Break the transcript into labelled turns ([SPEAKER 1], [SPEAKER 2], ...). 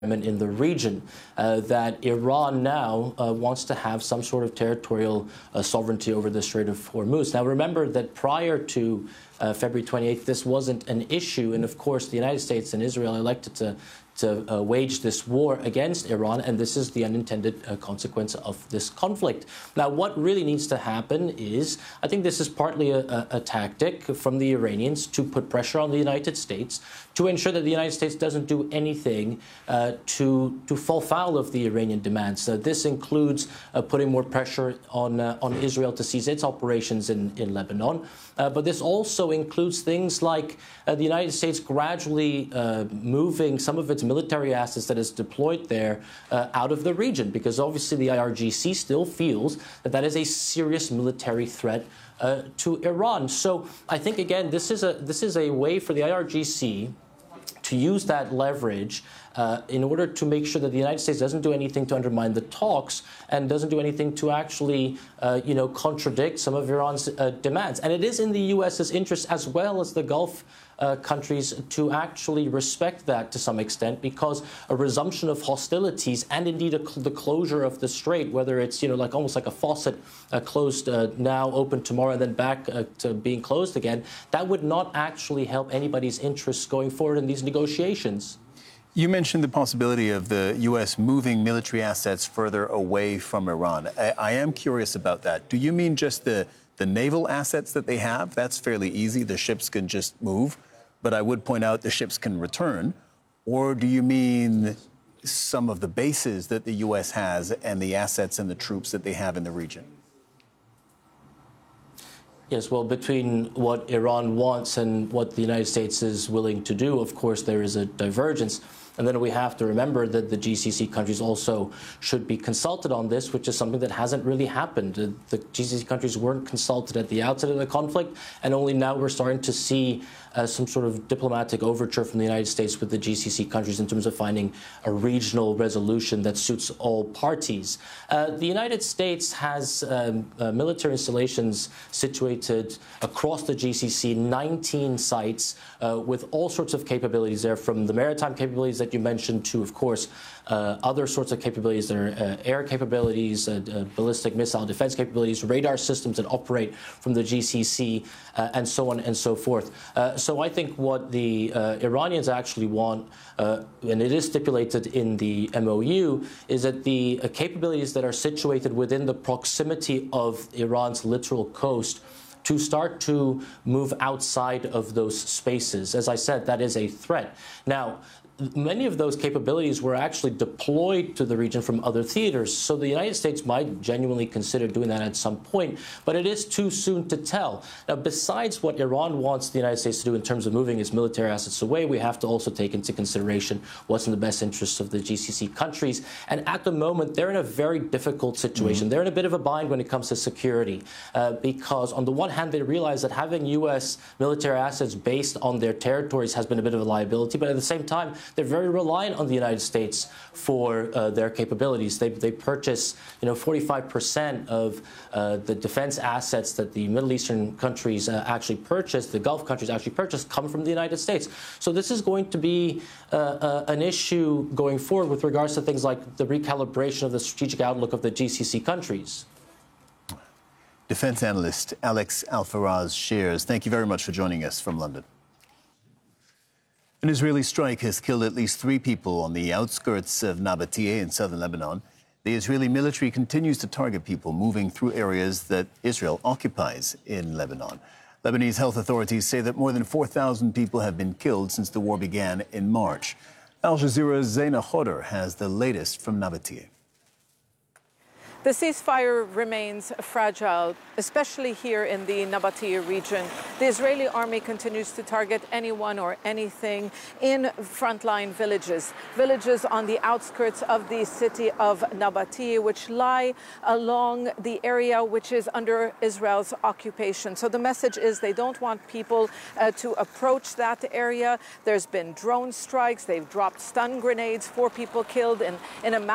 [SPEAKER 1] in the region, that Iran now wants to have some sort of territorial sovereignty over the Strait of Hormuz. Now, remember that prior to February 28th, this wasn't an issue. And of course, the United States and Israel elected to wage this war against Iran, and this is the unintended consequence of this conflict. Now, what really needs to happen is, I think this is partly a tactic from the Iranians to put pressure on the United States to ensure that the United States doesn't do anything to fall foul of the Iranian demands. This includes putting more pressure on Israel to cease its operations in Lebanon, but this also includes things like the United States gradually moving some of its military assets that is deployed there out of the region, because obviously the IRGC still feels that that is a serious military threat to Iran. So I think, again, this is a way for the IRGC to use that leverage in order to make sure that the United States doesn't do anything to undermine the talks and doesn't do anything to actually, contradict some of Iran's demands. And it is in the U.S.'s interest, as well as the Gulf countries, to actually respect that to some extent, because a resumption of hostilities and indeed the closure of the strait, whether it's almost like a faucet closed now, open tomorrow, and then back to being closed again, that would not actually help anybody's interests going forward in these negotiations.
[SPEAKER 2] You mentioned the possibility of the U.S. moving military assets further away from Iran. I am curious about that. Do you mean just the naval assets that they have? That's fairly easy. The ships can just move. But I would point out the ships can return. Or do you mean some of the bases that the U.S. has and the assets and the troops that they have in the region?
[SPEAKER 1] Yes, well, between what Iran wants and what the United States is willing to do, of course, there is a divergence. And then we have to remember that the GCC countries also should be consulted on this, which is something that hasn't really happened. The GCC countries weren't consulted at the outset of the conflict, and only now we're starting to see some sort of diplomatic overture from the United States with the GCC countries in terms of finding a regional resolution that suits all parties. The United States has military installations situated across the GCC, 19 sites with all sorts of capabilities there, from the maritime capabilities that you mentioned to, of course, other sorts of capabilities that are air capabilities, ballistic missile defense capabilities, radar systems that operate from the GCC, and so on and so forth. So I think what the Iranians actually want, and it is stipulated in the MOU, is that the capabilities that are situated within the proximity of Iran's littoral coast to start to move outside of those spaces. As I said, that is a threat. Now, many of those capabilities were actually deployed to the region from other theaters, so the United States might genuinely consider doing that at some point, but it is too soon to tell. Now, besides what Iran wants the United States to do in terms of moving its military assets away, we have to also take into consideration what's in the best interests of the GCC countries. And at the moment, they're in a very difficult situation. They're in a bit of a bind when it comes to security, because on the one hand, they realize that having U.S. military assets based on their territories has been a bit of a liability, but at the same time, they're very reliant on the United States for their capabilities. They purchase, 45% of the defense assets that the Middle Eastern countries actually purchase, the Gulf countries actually purchase, come from the United States. So this is going to be an issue going forward with regards to things like the recalibration of the strategic outlook of the GCC countries.
[SPEAKER 2] Defense analyst Alex Alfaraz shares. Thank you very much for joining us from London. An Israeli strike has killed at least 3 people on the outskirts of Nabatea in southern Lebanon. The Israeli military continues to target people moving through areas that Israel occupies in Lebanon. Lebanese health authorities say that more than 4,000 people have been killed since the war began in March. Al Jazeera's Zaina Khodr has the latest from Nabatea.
[SPEAKER 3] The ceasefire remains fragile, especially here in the Nabatea region. The Israeli army continues to target anyone or anything in frontline villages, villages on the outskirts of the city of Nabatea, which lie along the area which is under Israel's occupation. So the message is they don't want people to approach that area. There's been drone strikes. They've dropped stun grenades, 4 people killed in a